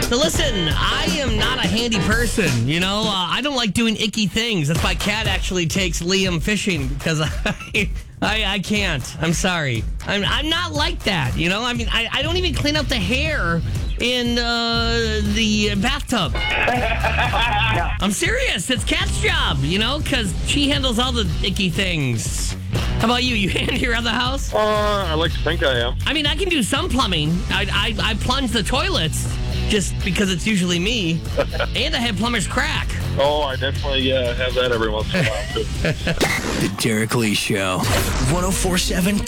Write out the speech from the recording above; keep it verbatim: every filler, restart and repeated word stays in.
So listen, I am not a handy person, you know? Uh, I don't like doing icky things. That's why Kat actually takes Liam fishing, because I, I, I can't. I'm sorry. I'm, I'm not like that, you know? I mean, I, I don't even clean out the hair in uh, the bathtub. I'm serious. It's Kat's job, you know, because she handles all the icky things. How about you? You handy around the house? Uh, I like to think I am. I mean, I can do some plumbing. I, I, I plunge the toilets just because it's usually me. And I have plumber's crack. Oh, I definitely uh, have that every once in a while, too. The Derek Lee Show. one oh four point seven